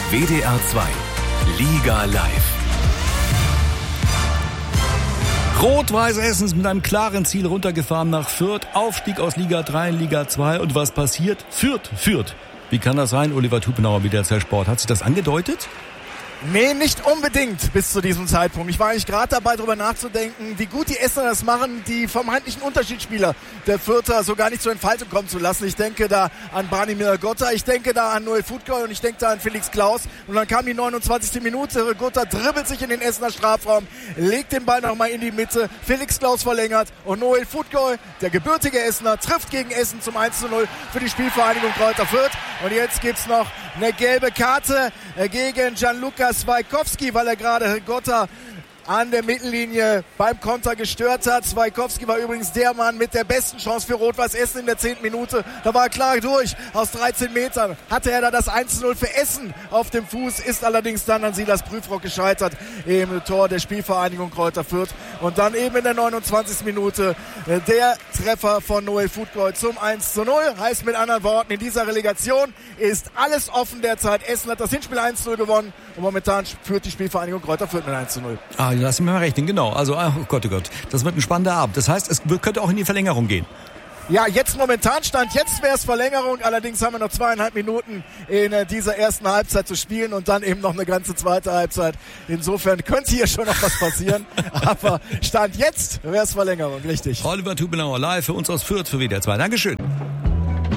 WDR 2 Liga live. Rot-Weiß Essen ist mit einem klaren Ziel runtergefahren nach Fürth. Aufstieg aus Liga 3 in Liga 2. Und was passiert? Fürth. Wie kann das sein? Oliver Tupenauer, WDR Sport. Hat sich das angedeutet? Nee, nicht unbedingt bis zu diesem Zeitpunkt. Ich war eigentlich gerade dabei, darüber nachzudenken, wie gut die Essener das machen, die vermeintlichen Unterschiedsspieler der Fürther so gar nicht zur Entfaltung kommen zu lassen. Ich denke da an Branimir Gotta, ich denke da an Noel Futgoy und ich denke da an Felix Klaus. Und dann kam die 29. Minute. Gotta dribbelt sich in den Essener Strafraum, legt den Ball nochmal in die Mitte. Felix Klaus verlängert und Noel Futgoy, der gebürtige Essener, trifft gegen Essen zum 1:0 für die Spielvereinigung Greuther Fürth. Und jetzt gibt's noch eine gelbe Karte gegen Gianluca Swaikowski, weil er gerade Gotta an der Mittellinie beim Konter gestört hat. Swaikowski war übrigens der Mann mit der besten Chance für Rot-Weiß Essen in der 10. Minute. Da war er klar durch. Aus 13 Metern hatte er da das 1:0 für Essen auf dem Fuß, ist allerdings dann an Silas Prüfrock gescheitert im Tor der Spielvereinigung Greuther Fürth. Und dann eben in der 29. Minute der Treffer von Noel Futgoy zum 1:0. Heißt mit anderen Worten, in dieser Relegation ist alles offen derzeit. Essen hat das Hinspiel 1:0 gewonnen und momentan führt die Spielvereinigung Greuther Fürth mit 1:0. Lass mich mal rechnen, genau. Also, oh Gott, das wird ein spannender Abend. Das heißt, es könnte auch in die Verlängerung gehen. Ja, jetzt momentan jetzt wäre es Verlängerung. Allerdings haben wir noch 2,5 Minuten in dieser ersten Halbzeit zu spielen und dann eben noch eine ganze zweite Halbzeit. Insofern könnte hier schon noch was passieren. Aber Stand jetzt wäre es Verlängerung, richtig. Oliver Tupenauer live für uns aus Fürth für WDR 2. Dankeschön.